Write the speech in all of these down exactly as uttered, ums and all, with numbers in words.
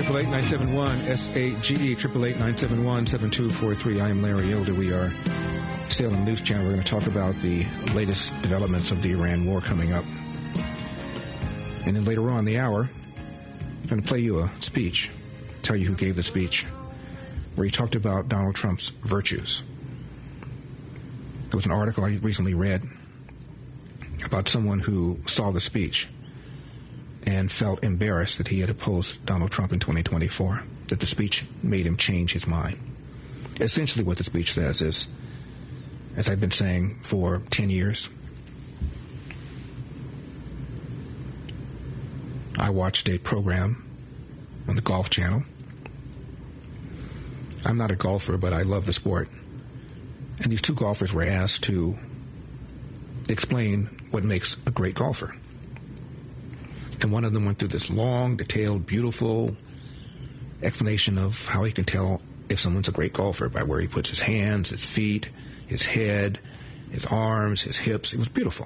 triple eight nine seven one S A G E, triple eight nine seven one seven two four three. I am Larry Elder. We are still on the News Channel. We're going to talk about the latest developments of the Iran war coming up. And then later on in the hour, I'm going to play you a speech, tell you who gave the speech, where he talked about Donald Trump's virtues. There was an article I recently read about someone who saw the speech and felt embarrassed that he had opposed Donald Trump in twenty twenty-four, that the speech made him change his mind. Essentially what the speech says is, as I've been saying for ten years, I watched a program on the Golf Channel. I'm not a golfer, but I love the sport. And these two golfers were asked to explain what makes a great golfer. And one of them went through this long, detailed, beautiful explanation of how he can tell if someone's a great golfer by where he puts his hands, his feet, his head, his arms, his hips. It was beautiful.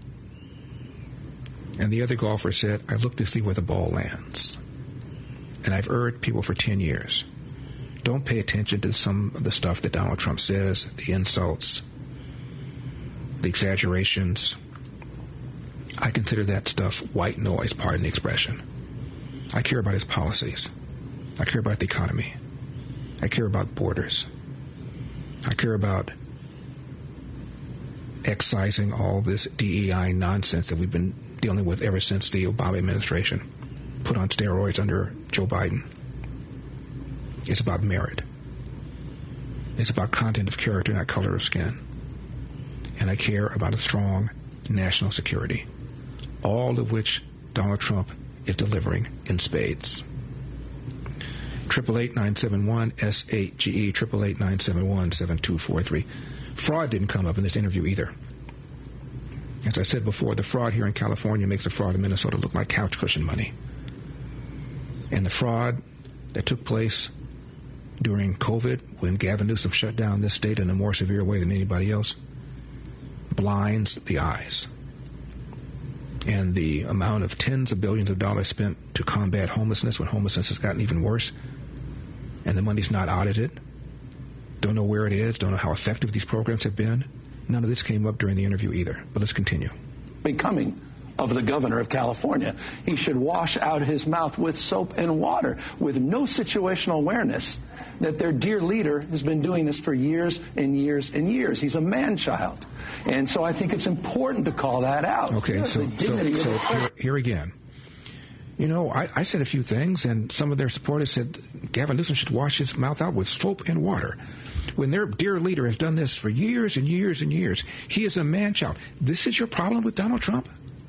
And the other golfer said, I look to see where the ball lands. And I've urged people for ten years, don't pay attention to some of the stuff that Donald Trump says, the insults, the exaggerations. I consider that stuff white noise, pardon the expression. I care about his policies. I care about the economy. I care about borders. I care about excising all this D E I nonsense that we've been dealing with ever since the Obama administration put on steroids under Joe Biden. It's about merit. It's about content of character, not color of skin. And I care about a strong national security, all of which Donald Trump is delivering in spades. triple eight nine seven one S A G E, triple eight nine seven one seven two four three. Fraud didn't come up in this interview either. As I said before, the fraud here in California makes the fraud in Minnesota look like couch cushion money. And the fraud that took place during COVID, when Gavin Newsom shut down this state in a more severe way than anybody else, blinds the eyes. And the amount of tens of billions of dollars spent to combat homelessness when homelessness has gotten even worse, and the money's not audited, don't know where it is, don't know how effective these programs have been. None of this came up during the interview either. But let's continue. Becoming of the governor of California. He should wash out his mouth with soap and water with no situational awareness that their dear leader has been doing this for years and years and years. He's a man-child. And so I think it's important to call that out. Okay, so, so, so here, here again. You know, I, I said a few things, and some of their supporters said Gavin Newsom should wash his mouth out with soap and water. When their dear leader has done this for years and years and years, he is a man-child. This is your problem with Donald Trump?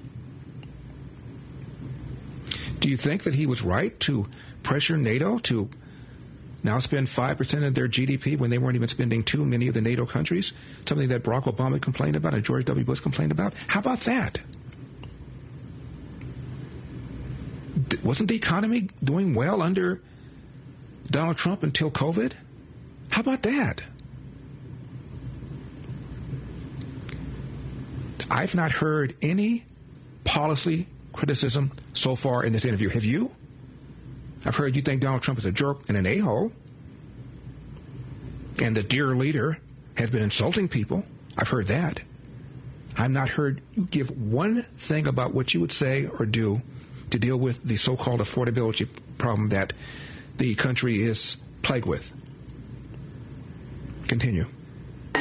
Do you think that he was right to pressure NATO to now spend five percent of their G D P when they weren't even spending two, many of the NATO countries? Something that Barack Obama complained about and George W. Bush complained about? How about that? Wasn't the economy doing well under Donald Trump until COVID? How about that? I've not heard any policy criticism so far in this interview. Have you? I've heard you think Donald Trump is a jerk and an a-hole, and the dear leader has been insulting people. I've heard that. I've not heard you give one thing about what you would say or do to deal with the so-called affordability problem that the country is plagued with. Continue. Um,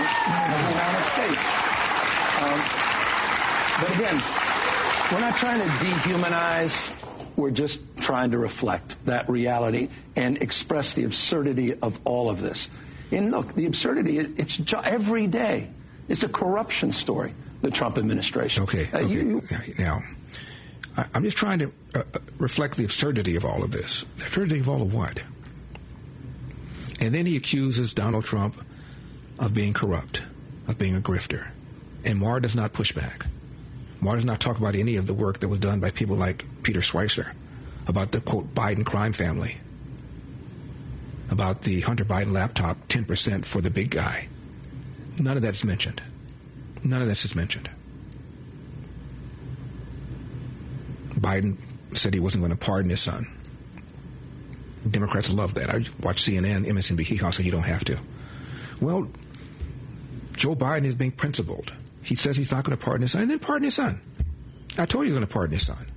but again, we're not trying to dehumanize. We're just trying to reflect that reality and express the absurdity of all of this. And look, the absurdity, it's every day. It's a corruption story, the Trump administration. Okay, uh, okay. You, Now, I'm just trying to uh, reflect the absurdity of all of this. The absurdity of all of what? And then he accuses Donald Trump of being corrupt, of being a grifter. And Maher does not push back. Maher does not talk about any of the work that was done by people like Peter Schweizer, about the, quote, Biden crime family, about the Hunter Biden laptop, ten percent for the big guy. None of that is mentioned. None of this is mentioned. Biden said he wasn't going to pardon his son. Democrats love that. I watch C N N, M S N B C, say you don't have to. Well, Joe Biden is being principled. He says he's not going to pardon his son, and then pardon his son. I told you he's going to pardon his son.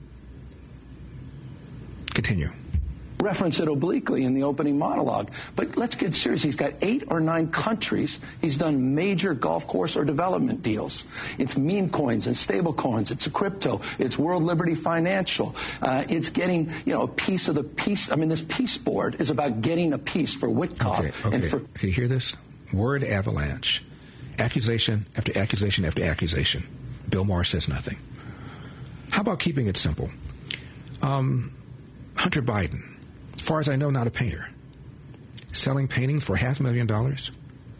Continue. Reference it obliquely in the opening monologue. But let's get serious. He's got eight or nine countries. He's done major golf course or development deals. It's meme coins and stable coins. It's a crypto. It's World Liberty Financial. Uh, it's getting, you know, a piece of the peace. I mean, this peace board is about getting a piece for Witkoff. Okay, okay. And for- okay, you hear this? Word avalanche. Accusation after accusation after accusation. Bill Maher says nothing. How about keeping it simple? Um, Hunter Biden, as far as I know, not a painter. Selling paintings for half a million dollars?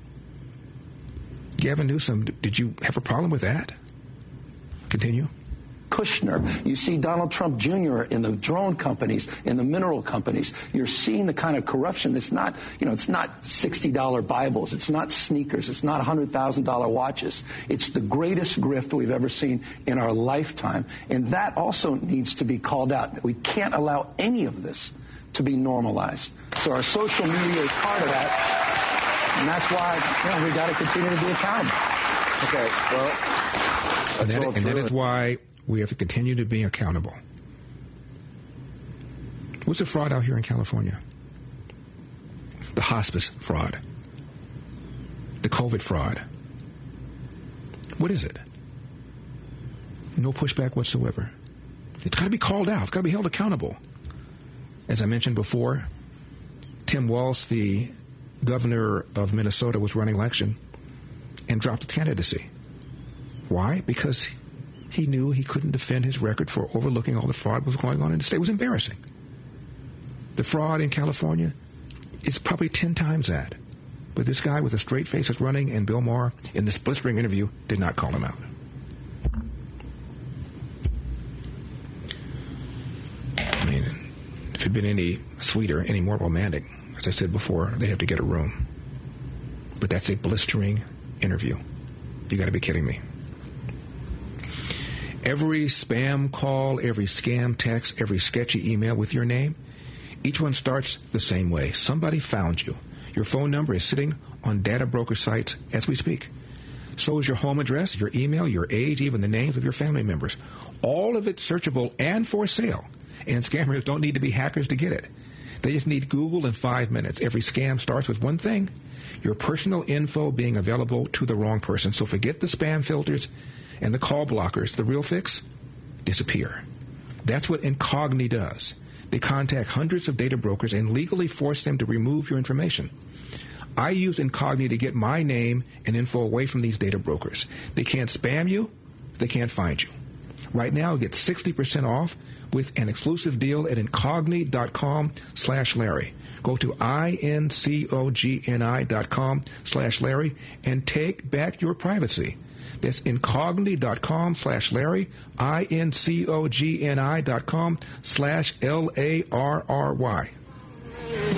Gavin Newsom, did you have a problem with that? Continue. Kushner. You see Donald Trump Junior in the drone companies, in the mineral companies. You're seeing the kind of corruption. It's not, you know, it's not sixty dollar Bibles. It's not sneakers. It's not one hundred thousand dollar watches. It's the greatest grift we've ever seen in our lifetime. And that also needs to be called out. We can't allow any of this to be normalized. So our social media is part of that. And that's why, you know, we got to continue to be accountable. Okay, well, and that, and that is why we have to continue to be accountable. What's the fraud out here in California? The hospice fraud. The COVID fraud. What is it? No pushback whatsoever. It's got to be called out. It's got to be held accountable. As I mentioned before, Tim Walz, the governor of Minnesota, was running election and dropped the candidacy. Why? Because he knew he couldn't defend his record for overlooking all the fraud that was going on in the state. It was embarrassing. The fraud in California is probably ten times that. But this guy with a straight face is running, and Bill Maher, in this blistering interview, did not call him out. I mean, if it had been any sweeter, any more romantic, as I said before, they'd have to get a room. But that's a blistering interview. You got to be kidding me. Every spam call, every scam text, every sketchy email with your name, each one starts the same way. Somebody found you. Your phone number is sitting on data broker sites as we speak. So is your home address, your email, your age, even the names of your family members. All of it searchable and for sale. And scammers don't need to be hackers to get it. They just need Google in five minutes. Every scam starts with one thing: your personal info being available to the wrong person. So forget the spam filters and the call blockers. The real fix? Disappear. That's what Incogni does. They contact hundreds of data brokers and legally force them to remove your information. I use Incogni to get my name and info away from these data brokers. They can't spam you. They can't find you. Right now, get sixty percent off with an exclusive deal at Incogni.com slash Larry. Go to I-N-C-O-G-N-I dot com slash Larry and take back your privacy. That's Incogni.com slash Larry, I-N-C-O-G-N-I dot com slash L A R R Y.